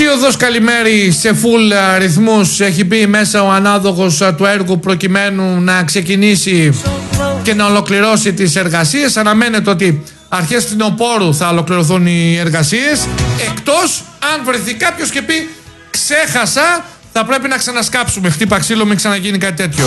περίοδος καλημέρι σε full ρυθμούς. Έχει μπει μέσα ο ανάδοχος του έργου προκειμένου να ξεκινήσει και να ολοκληρώσει τις εργασίες. Αναμένεται ότι αρχές φθινοπόρου θα ολοκληρωθούν οι εργασίες. Εκτός αν βρεθεί κάποιος και πει ξέχασα, θα πρέπει να ξανασκάψουμε. Χτύπα ξύλο, μην ξαναγίνει κάτι τέτοιο.